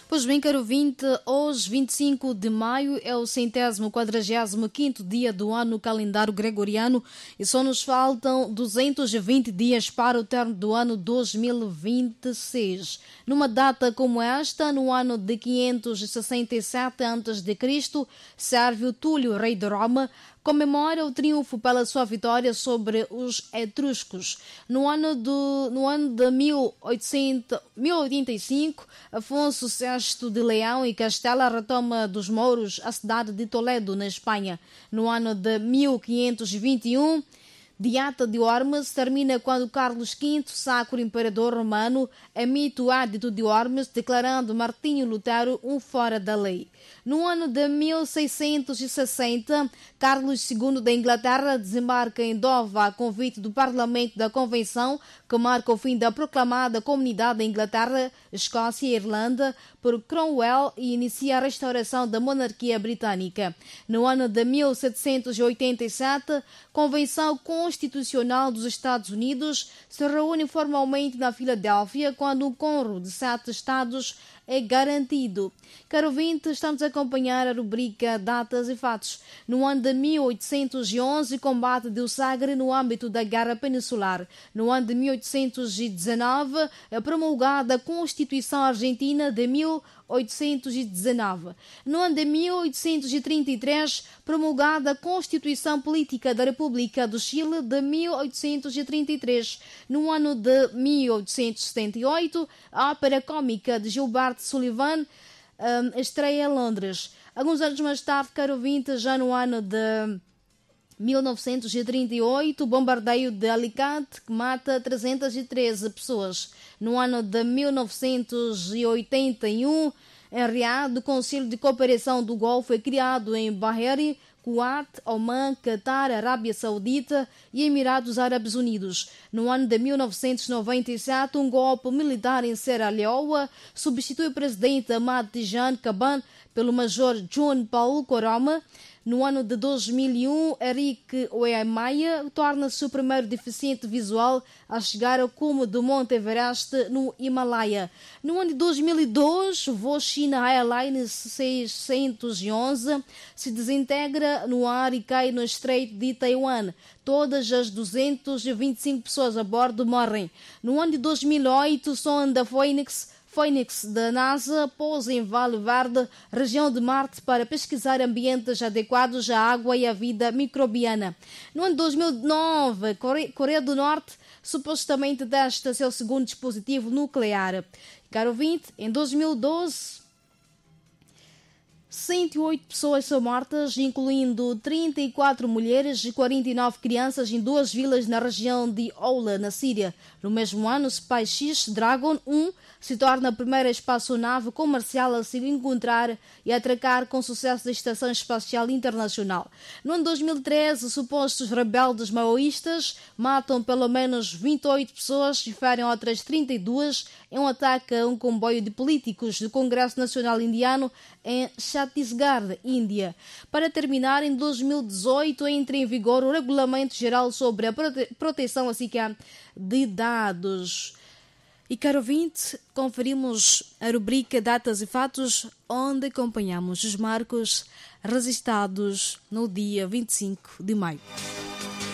Pois bem, caro ouvinte, hoje, 25 de maio, é o 145º dia do ano no calendário gregoriano e só nos faltam 220 dias para o término do ano 2026. Numa data como esta, no ano de 567 a.C., Sérvio Túlio, rei de Roma, comemora o triunfo pela sua vitória sobre os etruscos. No ano de 1085, Afonso VI de Leão e Castela retoma dos mouros a cidade de Toledo, na Espanha. No ano de 1521, Dieta de Ormes termina quando Carlos V, sacro imperador romano, emite o Edito de Ormes, declarando Martinho Lutero um fora da lei. No ano de 1660, Carlos II da Inglaterra desembarca em Dover a convite do Parlamento da Convenção, que marca o fim da proclamada Comunidade da Inglaterra, Escócia e Irlanda por Cromwell e inicia a restauração da monarquia britânica. No ano de 1787, Convenção Constitucional dos Estados Unidos se reúne formalmente na Filadélfia, quando o cônjuge de 7 estados é garantido. Caro ouvinte, estamos a acompanhar a rubrica Datas e Fatos. No ano de 1811, combate deu Sagre no âmbito da Guerra Peninsular. No ano de 1819, é promulgada a Constituição Argentina de 1819. No ano de 1833, promulgada a Constituição Política da República do Chile de 1833. No ano de 1878, a ópera cômica de Gilbert Sullivan estreia em Londres. Alguns anos mais tarde, caro ouvinte, já no ano de 1938, o bombardeio de Alicante, que mata 313 pessoas. No ano de 1981, em Riad, o Conselho de Cooperação do Golfo foi criado em Bahrein, Kuwait, Oman, Catar, Arábia Saudita e Emirados Árabes Unidos. No ano de 1997, um golpe militar em Serra Leoa substitui o presidente Ahmad Tijan Kaban pelo major John Paul Koroma. No ano de 2001, Eric Oemaia torna-se o primeiro deficiente visual a chegar ao cume do Monte Everest, no Himalaia. No ano de 2002, o voo China Airlines 611 se desintegra no ar e cai no Estreito de Taiwan. Todas as 225 pessoas a bordo morrem. No ano de 2008, sonda Phoenix da NASA pousa em Vale Verde, região de Marte, para pesquisar ambientes adequados à água e à vida microbiana. No ano de 2009, Coreia do Norte supostamente testa seu segundo dispositivo nuclear. Caro ouvinte, em 2012, 108 pessoas são mortas, incluindo 34 mulheres e 49 crianças em duas vilas na região de Oula, na Síria. No mesmo ano, o SpaceX Dragon 1 se torna a primeira espaçonave comercial a se encontrar e atracar com sucesso da Estação Espacial Internacional. No ano 2013, supostos rebeldes maoístas matam pelo menos 28 pessoas e ferem outras 32 em um ataque a um comboio de políticos do Congresso Nacional Indiano em Chhattisgarh, Índia. Para terminar, em 2018 entra em vigor o Regulamento Geral sobre a proteção de dados. E, caro ouvinte, conferimos a rubrica Datas e Fatos, onde acompanhamos os marcos registrados no dia 25 de maio.